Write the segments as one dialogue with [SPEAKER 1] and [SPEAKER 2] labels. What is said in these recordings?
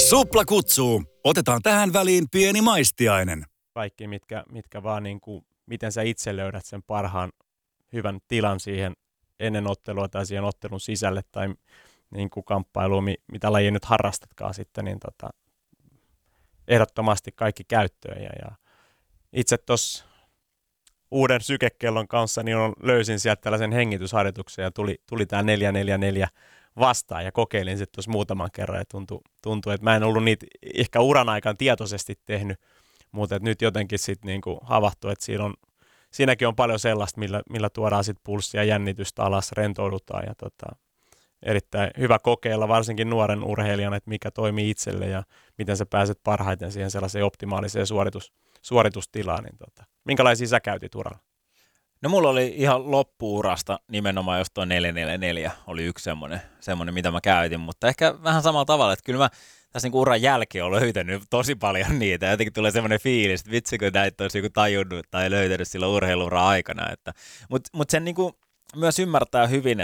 [SPEAKER 1] Supla kutsuu. Otetaan tähän väliin pieni maistiainen.
[SPEAKER 2] Kaikki, mitkä vaan niin kuin, miten sä itse löydät sen parhaan hyvän tilan siihen ennen ottelua tai siihen ottelun sisälle tai niin kuin kamppailuun, mitä lajia nyt harrastatkaan sitten, niin ehdottomasti kaikki käyttöön. Ja itse tuossa uuden sykekellon kanssa niin löysin sieltä tällaisen hengitysharjoituksen ja tuli tämä 444 vastaan ja kokeilin sitten tuossa muutaman kerran ja tuntui, että mä en ollut niitä ehkä uran aikana tietoisesti tehnyt, mutta että nyt jotenkin sitten niinku havahtuu, että siinäkin on paljon sellaista, millä tuodaan sitten pulssia, jännitystä alas, rentoudutaan ja erittäin hyvä kokeilla varsinkin nuoren urheilijan, että mikä toimii itselle ja miten sä pääset parhaiten siihen sellaiseen optimaaliseen suoritustilaan. Niin minkälaisia sä käytit uralla?
[SPEAKER 3] No mulla oli ihan loppuurasta nimenomaan, jos tuo 444 oli yksi semmoinen, mitä mä käytin, mutta ehkä vähän samalla tavalla, että kyllä mä tässä niinku uran jälkeen olen löytänyt tosi paljon niitä, ja jotenkin tulee semmoinen fiilis, että vitsi kun näitä olisi joku tajunnut tai löytänyt silloin urheiluuran aikana, mutta sen niinku myös ymmärtää hyvin,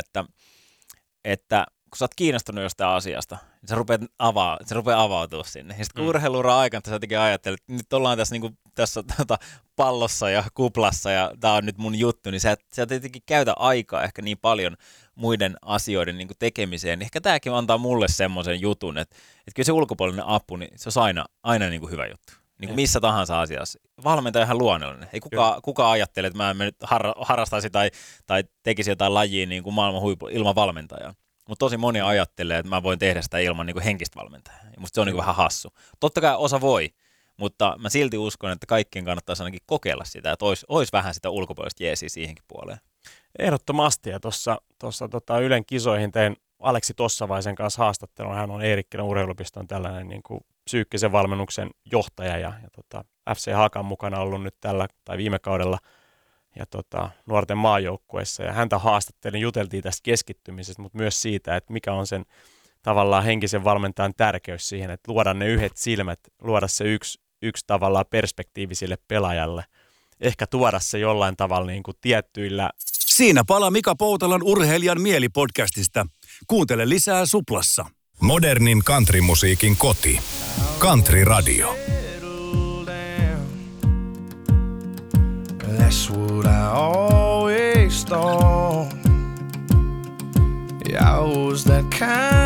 [SPEAKER 3] että kun sä oot kiinnostunut jostain asiasta, niin se rupeaa avautumaan sinne. Ja sitten kun urheiluuran aikana sä jotenkin ajattelet, että nyt ollaan tässä pallossa ja kuplassa ja tää on nyt mun juttu, niin sä et jotenkin käytä aikaa ehkä niin paljon muiden asioiden niin kuin tekemiseen. Niin ehkä tääkin antaa mulle semmoisen jutun, että kyllä se ulkopuolinen apu, niin se on aina niin kuin hyvä juttu. Niin kuin missä tahansa asiassa. Valmentaja on ihan luonnollinen. Ei kukaan ajattele, että mä en nyt harrastaisi tai tekisi jotain lajia niin kuin maailman huipu ilman valmentajaa. Mutta tosi moni ajattelee, että mä voin tehdä sitä ilman niin kuin henkistä valmentajaa. Ja musta se on niin kuin vähän hassu. Totta kai osa voi, mutta mä silti uskon, että kaikkien kannattaisi ainakin kokeilla sitä, että olisi vähän sitä ulkopuolista jeesiä siihenkin puoleen.
[SPEAKER 2] Ehdottomasti. Ja tuossa Ylen kisoihin tein Aleksi Tossavaisen kanssa haastattelun. Hän on Eerikkilän urheilupiston tällainen niin kuin psyykkisen valmennuksen johtaja ja FC Hakan mukana ollut nyt viime kaudella ja nuorten maajoukkueessa. Ja häntä haastattelin, juteltiin tästä keskittymisestä, mutta myös siitä, että mikä on sen tavallaan henkisen valmentajan tärkeys siihen, että luoda ne yhdet silmät, luoda se yksi tavallaan perspektiivi sille pelaajalle. Ehkä tuoda se jollain tavalla niin kuin tiettyillä.
[SPEAKER 1] Siinä palaa Mika Poutalan Urheilijan mielipodcastista. Kuuntele lisää Suplassa.
[SPEAKER 4] Modernin countrymusiikin koti. Country Radio.
[SPEAKER 5] That's what I always thought. Yeah, I was that kind